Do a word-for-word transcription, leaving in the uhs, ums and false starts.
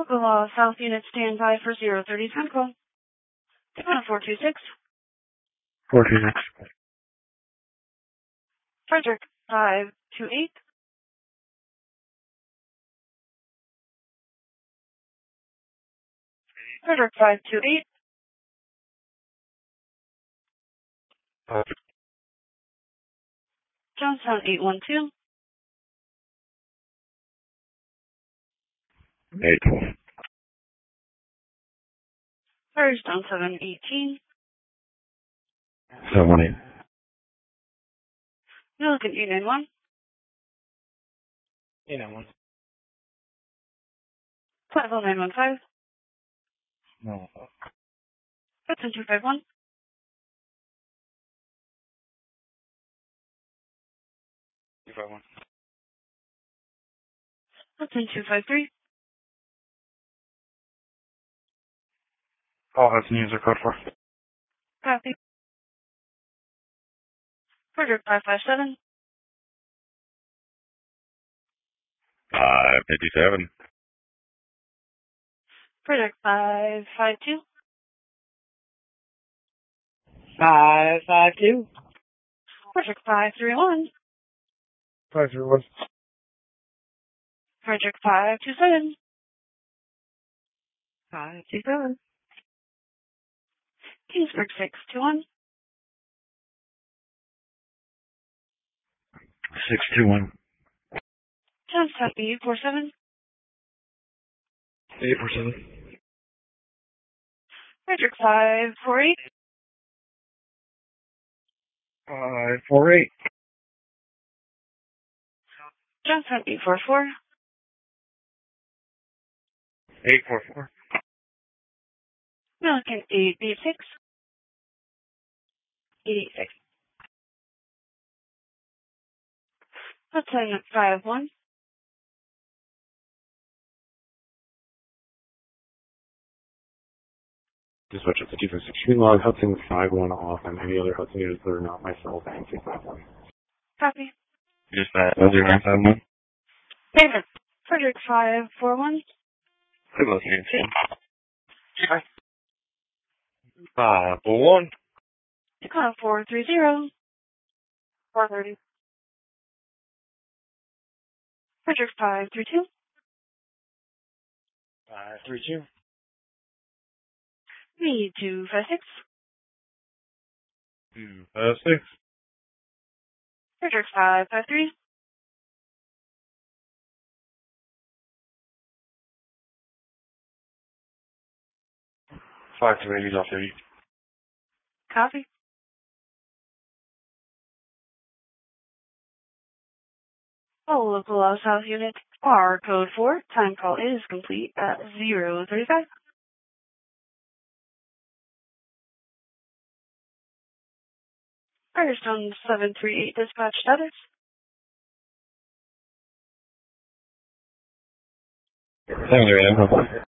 Ogallala South Unit standby for zero thirty time call. Dakota four two six. four two six. Frederick five two eight. Frederick five two eight. Uh, Johnstown eight one two. eight twelve. Firestone seven eighteen. seven one eight. Milligan eight nine one. eight nine one. Platteville nine one five. No. Hudson two five one. two five one. Hudson two five three. All Hudson user code four. Copy. Frederick five five seven. five fifty-seven. Frederick five five two. five five two. Frederick five three one. five three one. Frederick five two seven. five two seven. Kingsburg six two one. six two one. Johnstown eight four seven. eight four seven. Frederick five four eight. five four eight. Johnstown eight four four. eight four four. Milligan eight eight six. eight eight six. Hudson five one. Dispatch up to two five six. Green log Hudson five one off and any other Hudson units that are not myself and two five one. Copy. Dispatch zero nine seven one. David. Frederick five four one. Good listening. Hi. five four one. Dakota four three zero. four thirty. Frederick five three two. five three two. Me two five six. two five six. Frederick five five three. five two eight is off duty. Copy. All local law South Unit R code four. Time call is complete at zero thirty five. Firestone seven three eight dispatch status. seven three eight.